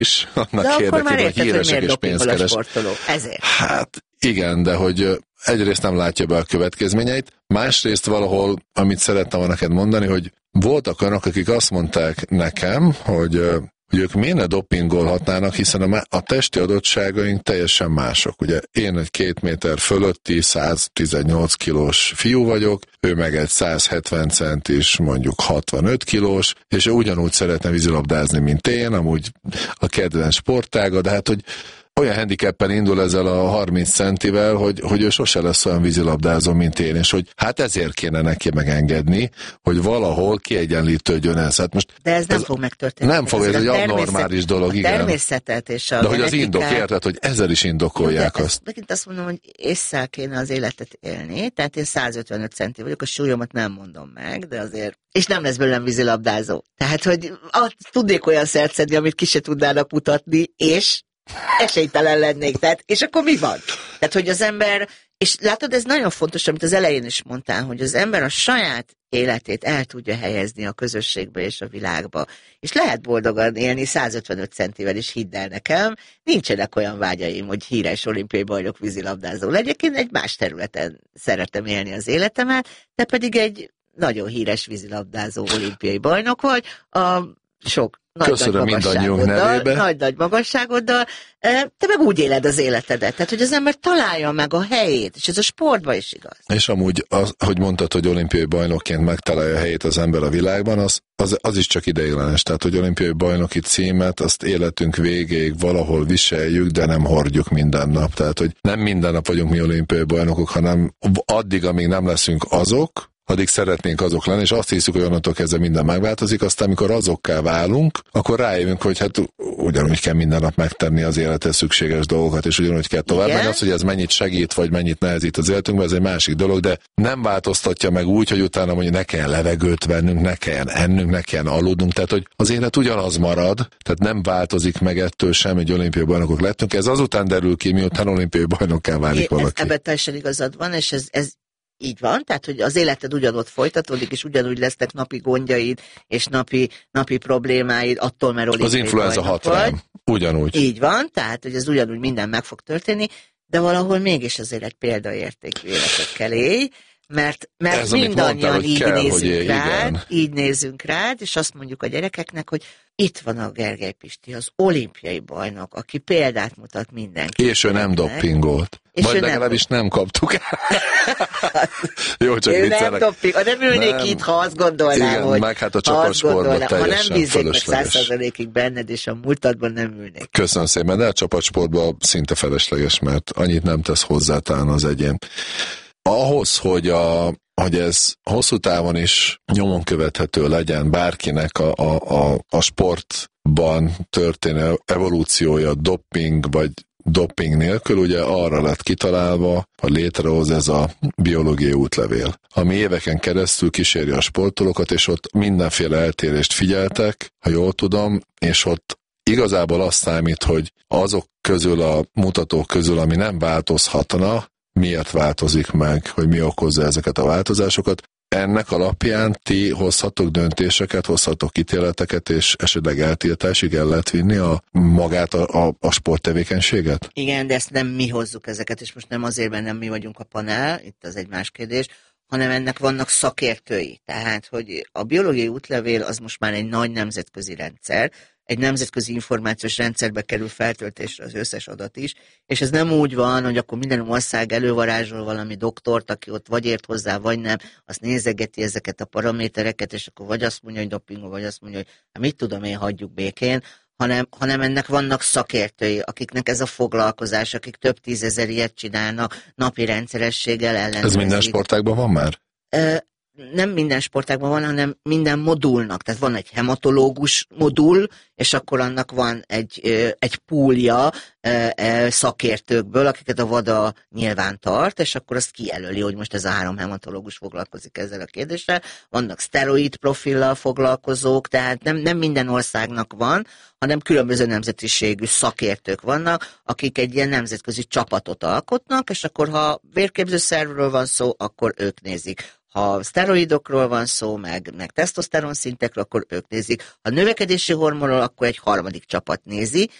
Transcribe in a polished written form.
is annak érdekében, hogy híresek és pénzt keres. Ezért. Hát igen, de hogy egyrészt nem látja be a következményeit, másrészt valahol, amit szerettem volna neked mondani, hogy voltak olyanok, akik azt mondták nekem, hogy ők miért ne dopingolhatnának, hiszen a testi adottságaink teljesen mások. Ugye én egy 2 méter fölötti 118 kilós fiú vagyok, ő meg egy 170 centis, mondjuk 65 kilós, és ő ugyanúgy szeretne vízilabdázni, mint én, amúgy a kedvenc sportága, de hát, hogy olyan handicappen indul ezzel a 30 centivel, hogy ő sose lesz olyan vízilabdázó, mint én, és hogy hát ezért kéne neki megengedni, hogy valahol kiegyenlítődjön ez. Hát most de ez nem fog megtörténni. Nem fog, ez egy abnormális dolog, igen. Természetet és a de hogy az indok, érted, hogy ezzel is indokolják azt. Megint azt mondom, hogy ésszel kéne az életet élni, tehát én 155 centi vagyok, a súlyomat nem mondom meg, de azért, és nem lesz belőlem vízilabdázó. Tehát, hogy tudnék olyan szert szedni, amit ki se tudnának mutatni, és esélytelen lennék. Tehát, és akkor mi van? Tehát, hogy az ember, és látod, ez nagyon fontos, amit az elején is mondtál, hogy az ember a saját életét el tudja helyezni a közösségbe és a világba. És lehet boldogan élni 155 centivel is, hidd el nekem. Nincsenek olyan vágyaim, hogy híres olimpiai bajnok vízilabdázó legyek. Én egy más területen szeretem élni az életemet, te pedig egy nagyon híres vízilabdázó olimpiai bajnok vagy. Köszönöm mindannyiunk nevében. Nagy magasságoddal, te meg úgy éled az életedet. Tehát, hogy az ember találja meg a helyét, és ez a sportban is igaz. És amúgy, hogy mondtad, hogy olimpiai bajnokként megtalálja a helyét az ember a világban, az is csak ideiglenes. Tehát, hogy olimpiai bajnoki címet, azt életünk végéig valahol viseljük, de nem hordjuk minden nap. Tehát, hogy nem minden nap vagyunk mi olimpiai bajnokok, hanem addig, amíg nem leszünk azok, addig szeretnénk azok lenni, és azt hiszük, hogy onnantól kezdve minden megváltozik, aztán amikor azokká válunk, akkor rájövünk, hogy hát ugyanúgy kell minden nap megtenni az élethez szükséges dolgokat, és ugyanúgy kell tovább menni. Az, hogy ez mennyit segít, vagy mennyit nehezít az életünkben, ez egy másik dolog, de nem változtatja meg úgy, hogy utána mondjuk ne kell levegőt vennünk, ne kelljen ennünk, ne kelljen aludnunk, tehát hogy az élet ugyanaz marad, tehát nem változik meg ettől sem, hogy olimpiai bajnokok lettünk. Ez azután derül ki, miután olimpiai bajnokká válik valaki. Ebben teljesen igazad van, és ez így van, tehát, hogy az életed ugyanott folytatódik, és ugyanúgy lesznek napi gondjaid, és napi problémáid, attól, mert olimpiai az influenza hat rám, ugyanúgy. Így van, tehát, hogy ez ugyanúgy minden meg fog történni, de valahol mégis azért egy példaértékű életekkel élj, mert mindannyian mondtál, így nézünk rád, és azt mondjuk a gyerekeknek, hogy itt van a Gergely Pisti, az olimpiai bajnok, aki példát mutat mindenki. És ő nem doppingolt. Vagy legalábbis nem kaptuk. Jó, csak ő nem doppingolt. Nem ülnék itt, ha azt gondolnám, igen, hogy meg hát a csapatsportban teljesen ha nem bízik meg fölösleges. 100%-ig benned, és a múltadban nem ülnék. Köszönöm szépen, de a csapatsportban szinte felesleges, mert annyit nem tesz hozzá talán az egyén. Ahhoz, hogy ez hosszú távon is nyomon követhető legyen bárkinek a sportban történő evolúciója, doping vagy doping nélkül, ugye arra lett kitalálva, hogy létrehoz ez a biológiai útlevél, ami éveken keresztül kíséri a sportolókat, és ott mindenféle eltérést figyeltek, ha jól tudom, és ott igazából azt számít, hogy azok közül a mutatók közül, ami nem változhatna, miért változik meg, hogy mi okozza ezeket a változásokat. Ennek alapján ti hozhatok döntéseket, hozhatok ítéleteket, és esetleg eltiltásig el lehet vinni magát a sporttevékenységet? Igen, de ezt nem mi hozzuk ezeket, és most nem azért, mert nem mi vagyunk a panel, itt az egy más kérdés, hanem ennek vannak szakértői. Tehát, hogy a biológiai útlevél az most már egy nagy nemzetközi rendszer, egy nemzetközi információs rendszerbe kerül feltöltésre az összes adat is, és ez nem úgy van, hogy akkor minden ország elővarázsol valami doktort, aki ott vagy ért hozzá, vagy nem, azt nézegeti ezeket a paramétereket, és akkor vagy azt mondja, hogy doping, vagy azt mondja, hogy hát mit tudom én, hagyjuk békén, hanem ennek vannak szakértői, akiknek ez a foglalkozás, akik több tízezer ilyet csinálnak, napi rendszerességgel ellenőrzik. Ez minden sportágban van már? Nem minden sportágban van, hanem minden modulnak. Tehát van egy hematológus modul, és akkor annak van egy púlja szakértőkből, akiket a VADA nyilván tart, és akkor azt kijelöli, hogy most ez a 3 hematológus foglalkozik ezzel a kérdéssel. Vannak szteroid profillal foglalkozók, tehát nem minden országnak van, hanem különböző nemzetiségű szakértők vannak, akik egy ilyen nemzetközi csapatot alkotnak, és akkor ha vérképzőszervről van szó, akkor ők nézik. Ha szteroidokról van szó, meg tesztoszteron szintekről, akkor ők nézik. Ha növekedési hormonról, akkor egy harmadik csapat nézi,